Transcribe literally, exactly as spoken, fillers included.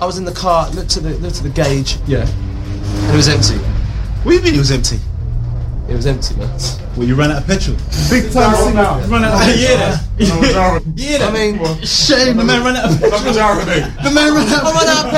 was in the car, looked at the looked at the gauge, Yeah. and it was empty. What do you mean it was empty? It was empty, man. Well, you ran out of petrol. Big time singer. Run out of yeah. Yeah. I mean, Shame, the man ran out of petrol. That was Arabic. The man ran out I of ran out of